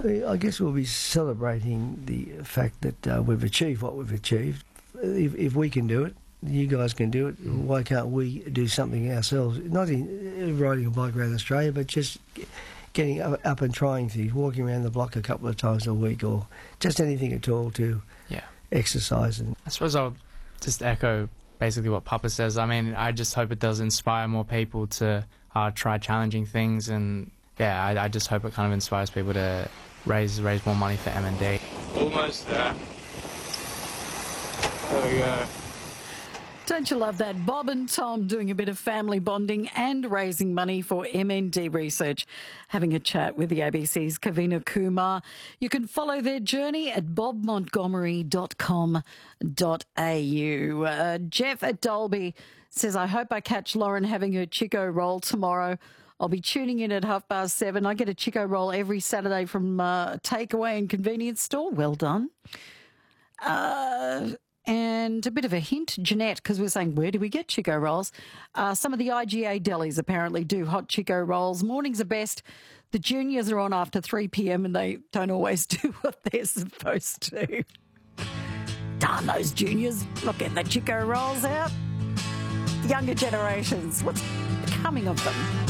I guess we'll be celebrating the fact that we've achieved what we've achieved. If we can do it, you guys can do it. Why can't we do something ourselves? Not in riding a bike around Australia, but just getting up and trying things, walking around the block a couple of times a week, or just anything at all to exercise. And I suppose I'll just echo basically what Papa says. I mean, I just hope it does inspire more people to try challenging things, and I just hope it kind of inspires people to raise more money for MND. Almost there. There we go. Don't you love that? Bob and Tom doing a bit of family bonding and raising money for MND research. Having a chat with the ABC's Kavina Kumar. You can follow their journey at bobmontgomery.com.au. Jeff at Dolby says, I hope I catch Lauren having her Chico roll tomorrow. I'll be tuning in at 7:30. I get a Chico roll every Saturday from takeaway and convenience store. Well done. And a bit of a hint, Jeanette, because we're saying, where do we get Chico rolls? Some of the IGA delis apparently do hot Chico rolls. Mornings are best. The juniors are on after 3 p.m. and they don't always do what they're supposed to. Darn those juniors, not getting the Chico rolls out. The younger generations, what's becoming of them?